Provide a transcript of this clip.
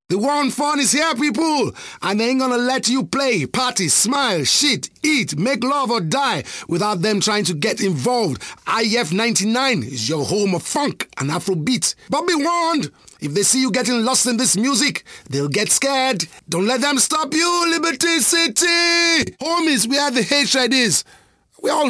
The one fun is here, people, and they ain't gonna let you play, party, smile, shit, eat, make love or die without them trying to get involved. IF 99 is your home of funk and Afrobeat. But be warned, if they see you getting lost in this music, they'll get scared. Don't let them stop you, Liberty City! Homies, where the hatred is. We all